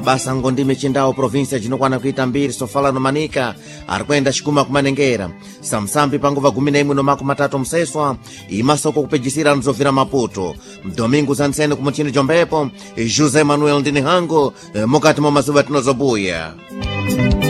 mabasa ngondime chindawo província cinokwana kuita mbiri sofala manika ari kuyenda cikuma kumanengera samsambi panguva 11 mseswa imasoko kupejisira nzovira Maputo mdomingo zansene kumuchini jombepo José Manuel Ndinihango mukati mwa mazuva tinozobuya.